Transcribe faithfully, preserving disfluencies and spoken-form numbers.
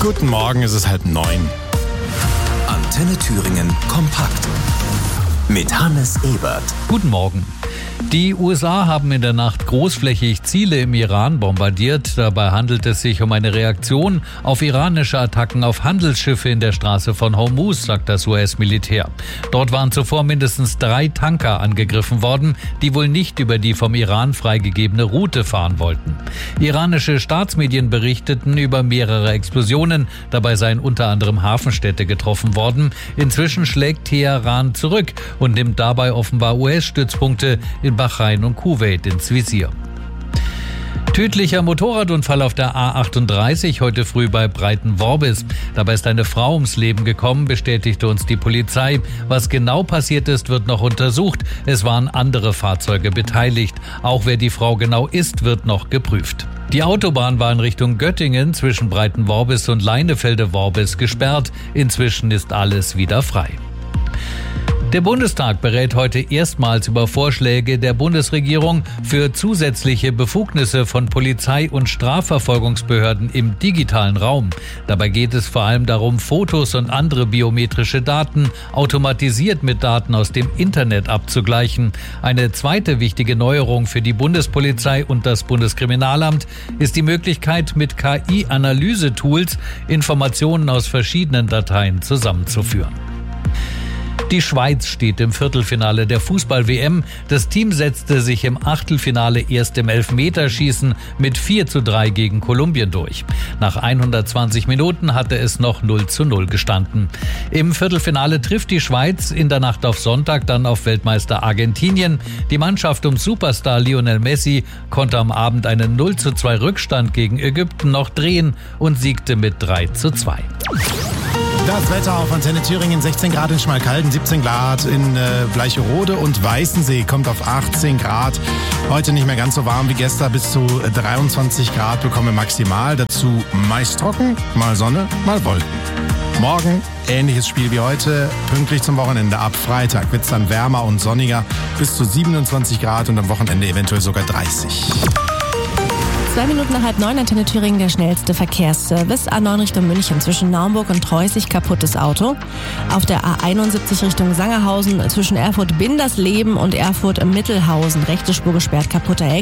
Guten Morgen, es ist halb neun. Antenne Thüringen kompakt mit Hannes Ebert. Guten Morgen. Die U S A haben in der Nacht großflächig Ziele im Iran bombardiert. Dabei handelt es sich um eine Reaktion auf iranische Attacken auf Handelsschiffe in der Straße von Hormuz, sagt das U S-Militär. Dort waren zuvor mindestens drei Tanker angegriffen worden, die wohl nicht über die vom Iran freigegebene Route fahren wollten. Iranische Staatsmedien berichteten über mehrere Explosionen. Dabei seien unter anderem Hafenstädte getroffen worden. Inzwischen schlägt Teheran zurück und nimmt dabei offenbar U S-Stützpunkte in Bahrain und Kuwait ins Visier. Tödlicher Motorradunfall auf der A achtunddreißig heute früh bei Breitenworbis. Dabei ist eine Frau ums Leben gekommen, bestätigte uns die Polizei. Was genau passiert ist, wird noch untersucht. Es waren andere Fahrzeuge beteiligt. Auch wer die Frau genau ist, wird noch geprüft. Die Autobahn war in Richtung Göttingen zwischen Breitenworbis und Leinefelde-Worbis gesperrt. Inzwischen ist alles wieder frei. Der Bundestag berät heute erstmals über Vorschläge der Bundesregierung für zusätzliche Befugnisse von Polizei und Strafverfolgungsbehörden im digitalen Raum. Dabei geht es vor allem darum, Fotos und andere biometrische Daten automatisiert mit Daten aus dem Internet abzugleichen. Eine zweite wichtige Neuerung für die Bundespolizei und das Bundeskriminalamt ist die Möglichkeit, mit K I-Analyse-Tools Informationen aus verschiedenen Dateien zusammenzuführen. Die Schweiz steht im Viertelfinale der Fußball-W M. Das Team setzte sich im Achtelfinale erst im Elfmeterschießen mit vier zu drei gegen Kolumbien durch. Nach hundertzwanzig Minuten hatte es noch null zu null gestanden. Im Viertelfinale trifft die Schweiz in der Nacht auf Sonntag dann auf Weltmeister Argentinien. Die Mannschaft um Superstar Lionel Messi konnte am Abend einen null zu zwei Rückstand gegen Ägypten noch drehen und siegte mit drei zu zwei. Das Wetter auf Antenne Thüringen, sechzehn Grad in Schmalkalden, siebzehn Grad in äh, Bleicherode und Weißensee, kommt auf achtzehn Grad. Heute nicht mehr ganz so warm wie gestern, bis zu dreiundzwanzig Grad bekommen wir maximal. Dazu meist trocken, mal Sonne, mal Wolken. Morgen ähnliches Spiel wie heute, pünktlich zum Wochenende. Ab Freitag wird es dann wärmer und sonniger, bis zu siebenundzwanzig Grad und am Wochenende eventuell sogar dreißig. Zwei Minuten nach halb neun, Antenne Thüringen, der schnellste Verkehrsservice. A neun Richtung München zwischen Naumburg und Treusig, kaputtes Auto. Auf der A einundsiebzig Richtung Sangerhausen zwischen Erfurt-Bindersleben und Erfurt-Mittelhausen, rechte Spur gesperrt, kaputter